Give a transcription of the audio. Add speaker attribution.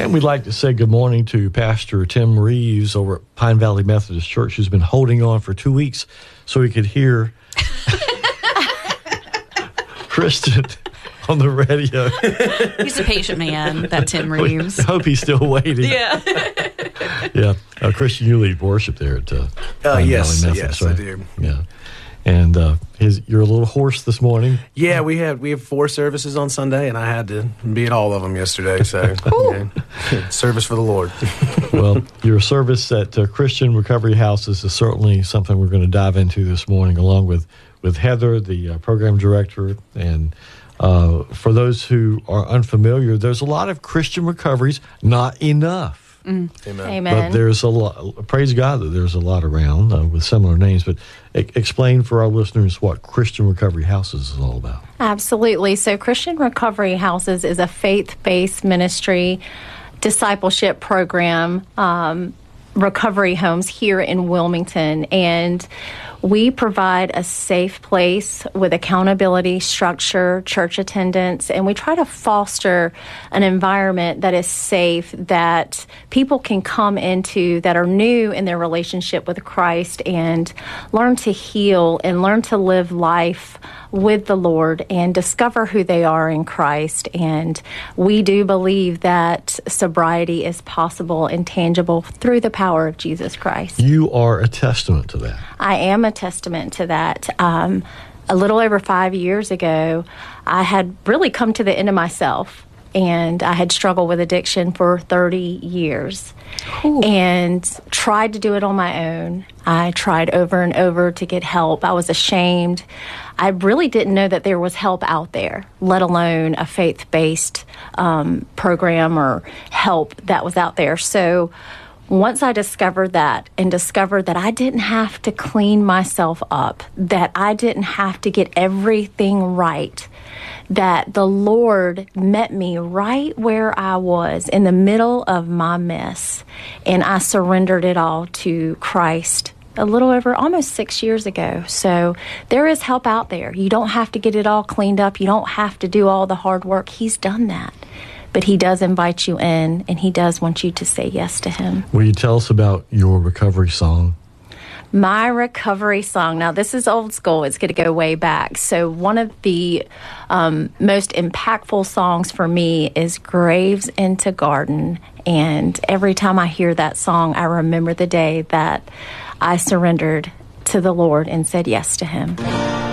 Speaker 1: And we'd like to say good morning to Pastor Tim Reeves over at Pine Valley Methodist Church, who's been holding on for 2 weeks so he could hear Kristen on the radio.
Speaker 2: He's a patient man, that Tim Reeves.
Speaker 1: I hope he's still waiting.
Speaker 2: Yeah.
Speaker 1: Yeah. Christian, you lead worship there at Pine
Speaker 3: yes,
Speaker 1: Valley Methodist,
Speaker 3: yes,
Speaker 1: right?
Speaker 3: I do.
Speaker 1: Yeah. And you're a little hoarse this morning.
Speaker 3: Yeah, we have 4 services on Sunday, and I had to be at all of them yesterday. So, service for the Lord.
Speaker 1: Well, your service at Christian Recovery Houses is certainly something we're going to dive into this morning, along with Heather, the program director. And for those who are unfamiliar, there's a lot of Christian recoveries, not enough.
Speaker 3: Amen.
Speaker 1: But there's a lot, praise God that there's a lot around with similar names. But explain for our listeners what Christian Recovery Houses is all about.
Speaker 4: Absolutely. So Christian Recovery Houses is a faith-based ministry discipleship program, recovery homes here in Wilmington. And we provide a safe place with accountability, structure, church attendance, and we try to foster an environment that is safe, that people can come into that are new in their relationship with Christ and learn to heal and learn to live life with the Lord and discover who they are in Christ. And we do believe that sobriety is possible and tangible through the power of Jesus Christ.
Speaker 1: You are a testament to that.
Speaker 4: I am a testament to that. A little over 5 years ago, I had really come to the end of myself, and I had struggled with addiction for 30 years. Ooh. And tried to do it on my own. I tried over and over to get help. I was ashamed. I really didn't know that there was help out there, let alone a faith-based program or help that was out there. So once I discovered that and discovered that I didn't have to clean myself up, that I didn't have to get everything right, that the Lord met me right where I was in the middle of my mess, and I surrendered it all to Christ a little over almost 6 years ago. So there is help out there. You don't have to get it all cleaned up. You don't have to do all the hard work. He's done that. But he does invite you in, and he does want you to say yes to him.
Speaker 1: Will you tell us about your recovery song?
Speaker 4: My recovery song. Now, this is old school. It's going to go way back. So one of the most impactful songs for me is Graves into Garden. And every time I hear that song, I remember the day that I surrendered to the Lord and said yes to him.